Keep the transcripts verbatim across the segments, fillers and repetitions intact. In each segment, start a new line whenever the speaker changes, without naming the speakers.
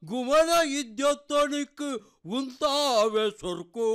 ಗುಮನ ಇದ್ಯೊತ್ತನಿಕ್ ಉಂತಾವೆ ಸೊರ್ಕು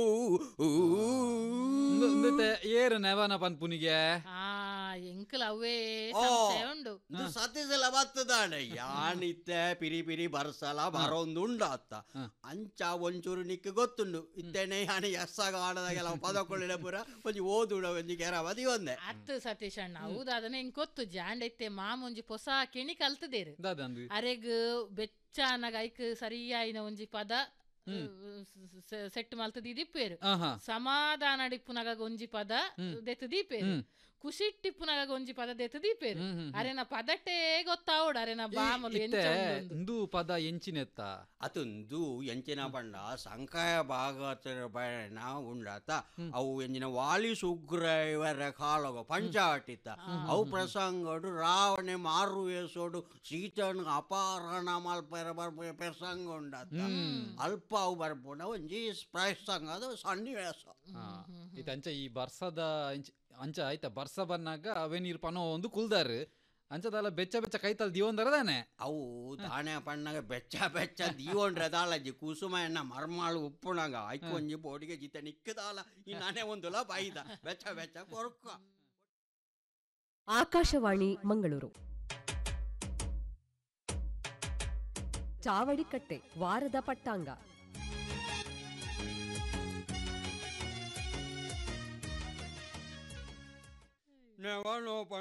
ಏರು ನೆವನ ಪನ್ಪುನಿಗೆ
ಆ ಎಂಕಲ್ ಅವೇ ಸಂಶಯ ಉಂಡು.
ಇದು ಸತಿಸಲ ಬತ್ತದಾನೆ ಯಾನಿತ್ತೆ ಪಿರಿ ಪಿರಿ ಬರ್ಸಲ ಬರೊಂದು ಉಂಡಾತ್ತ ಅಂಚ ಒಂಚೂರು ನಿಕ್ ಗೊತ್ತುಂಡು ಇತ್ತೇನೆ ಯಾನಿ ಎಸ್ಸಾಗ ಆಡದಾಗೆಲ್ಲ ಪದಕೊಳ್ಳಿಡ ಪುರ ಒಂಜಿ ಓದುಡ ಒಂಜಿ ಕೆರ ಬದಿ ಒಂದೆ
ಅತ್ತು ಸತೀಶ್ ಅಣ್ಣ ಹೌದು ಅದನ್ನ ಹೆಂಗ್ ಗೊತ್ತು ಜಾಂಡೆತ್ತೆ ಮಾಮೊಂಜಿ ಹೊಸ ಕೆಣಿ ಕಲ್ತದೇರು ಅರೆಗ್ ಬೆಚ್ಚಾನಾಗ ಐಕ್ ಸರಿಯಾಯಿನ ಒಂಜಿ ಪದ ಸೆಟ್ ಮಲ್ತದ ದಿಪ್ಪೇರು ಸಮಾಧಾನ ಡಿಪ್ಪುನಾಗ ಒಂಜಿ ಪದ ದೆತ್ ದೀಪೇರು ಖುಷಿ ಟಿಪ್ಪುನಾಗ ಒಂಜಿ ಪದ ದೆತ್ ದೀಪೇರು ಅರೆನ ಪದಟ್ಟೆ ಗೊತ್ತಾವಡ ಅರೆನ ಬಾಮಲು
ಪದ ಎಂಚಿನೆತ್ತ
ಅತೊಂದು ಎಂಚಿನ ಪಂಡ ಸಂಕಾಯ ಭಾಗತರ ಬಯಣ ಉಂಡಾತ ಅವು ಎಂಜಿನ ವಾಲಿ ಸುಗ್ರೈವರ ಕಾಲಗ ಪಂಚಾಟಿತ ಅವು ಪ್ರಸಂಗಡು ರಾವಣೆ ಮಾರು ವೇಸೋಡು ಸೀತನ್ ಅಪಹರಣ ಮಲ್ಪರ ಬರ್ಪ ಪ್ರಸಂಗ ಉಂಡಾತ ಅಲ್ಪ ಅವು ಬರ್ಬೋಣ ಒಂಜಿ ಪ್ರಸಂಗ ಅದು ಸನ್ನಿವೇಶ
ಇದಂಚ ಈ ಬರ್ಸದ ಅಂಚ ಆಯ್ತಾ ಬರ್ಸ ಬನ್ನಾಗ ಅವೇ ನೀರು ಪನೋ ಒಂದು ಕುಲ್ದಾರು ಅಂಚದಲ್ಲ ಬೆಚ್ಚ ಬೆಚ್ಚ ಕೈತಲ್ ದೀವೊಂದರದಾನೆ
ಅವು ತಾಣೆ ಪಣ್ಣಾಗ ಬೆಚ್ಚ ಬೆಚ್ಚ ದೀವೊಂಡ್ರದಾಳಜ್ಜಿ ಕುಸುಮ ಎಣ್ಣ ಮರ್ಮಾಳು ಉಪ್ಪುಣಾಗ ಐಕು ಒಂಜಿ ಬೋಡಿಗೆ ಜಿತ ನಿಕ್ಕದಾಲ ಈ ನಾನೇ ಒಂದುಲ ಬಾಯಿದ ಬೆಚ್ಚ ಬೆಚ್ಚ ಕೊರಕ.
ಆಕಾಶವಾಣಿ ಮಂಗಳೂರು ಚಾವಡಿಕಟ್ಟೆ ವಾರದ ಪಟ್ಟಾಂಗ.
ನೆವನೋ